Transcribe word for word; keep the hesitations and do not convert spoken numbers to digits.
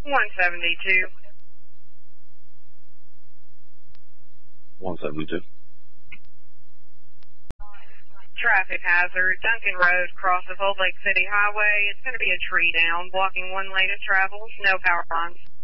one seventy-two. one seventy-two. Traffic hazard, Duncan Road, cross of Old Lake City Highway. It's going to be a tree down, blocking one lane of travel. No power lines.